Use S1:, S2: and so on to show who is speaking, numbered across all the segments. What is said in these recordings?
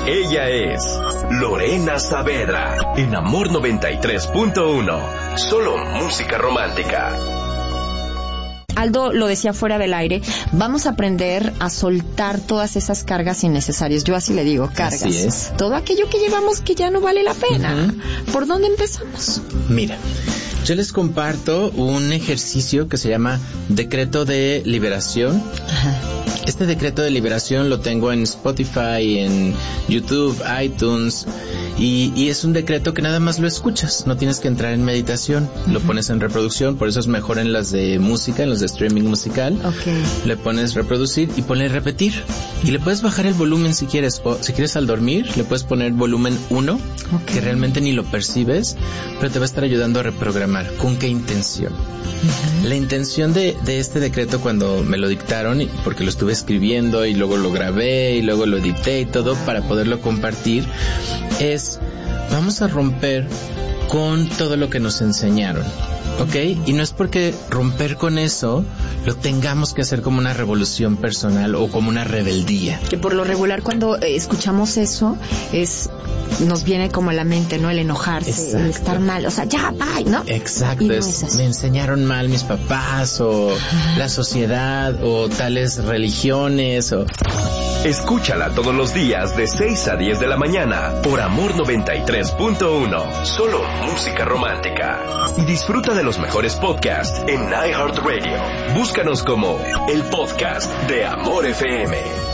S1: Ella es Lorena Saavedra, en Amor 93.1. Solo música romántica.
S2: Aldo lo decía fuera del aire, vamos a aprender a soltar todas esas cargas innecesarias. Yo así le digo, cargas.
S3: Así es.
S2: Todo aquello que llevamos que ya no vale la pena. ¿Por dónde empezamos?
S3: Mira, yo les comparto un ejercicio que se llama Decreto de Liberación.
S2: Ajá.
S3: Este decreto de liberación lo tengo en Spotify, en YouTube, iTunes, y es un decreto que nada más lo escuchas, no tienes que entrar en meditación, lo pones en reproducción, por eso es mejor en las de música, en los de streaming musical.
S2: Okay.
S3: Le pones reproducir y ponle repetir, y le puedes bajar el volumen si quieres, o si quieres al dormir, le puedes poner volumen 1, que realmente ni lo percibes, pero te va a estar ayudando a reprogramar. ¿Con qué intención? La intención de este decreto cuando me lo dictaron, porque lo estuve escribiendo y luego lo grabé y luego lo edité y todo para poderlo compartir, es vamos a romper con todo lo que nos enseñaron, ¿ok? Y no es porque romper con eso lo tengamos que hacer como una revolución personal o como una rebeldía.
S2: Que por lo regular cuando escuchamos eso nos viene como a la mente, ¿no? El enojarse, exacto, el estar mal, o sea, ya, bye, ¿no?
S3: Exacto,
S2: no es así.
S3: Me enseñaron mal mis papás o la sociedad o tales religiones o...
S1: Escúchala todos los días de 6 a 10 de la mañana por Amor 93.1. Solo música romántica. Y disfruta de los mejores podcasts en iHeartRadio. Búscanos como el podcast de Amor FM.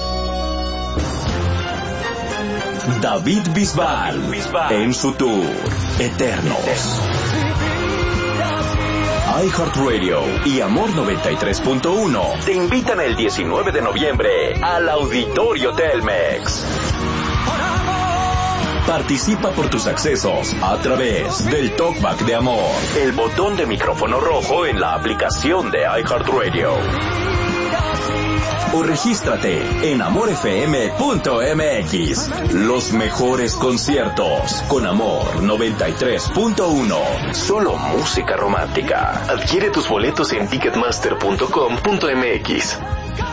S1: David Bisbal en su tour Eternos. iHeartRadio y Amor 93.1 te invitan el 19 de noviembre al Auditorio Telmex. Participa por tus accesos a través del Talkback de Amor, el botón de micrófono rojo en la aplicación de iHeartRadio. O regístrate en amorfm.mx. Los mejores conciertos con Amor 93.1. Solo música romántica. Adquiere tus boletos en ticketmaster.com.mx.